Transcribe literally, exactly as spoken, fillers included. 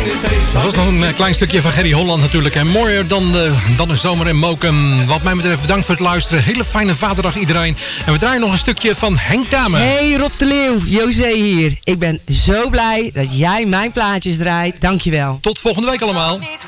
Dat was nog een klein stukje van Gerry Holland natuurlijk. En mooier dan de, dan de zomer in Mokum. Wat mij betreft bedankt voor het luisteren. Hele fijne vaderdag iedereen. En we draaien nog een stukje van Henk Dame. Hey Rob de Leeuw, José hier. Ik ben zo blij dat jij mijn plaatjes draait. Dankjewel. Tot volgende week allemaal.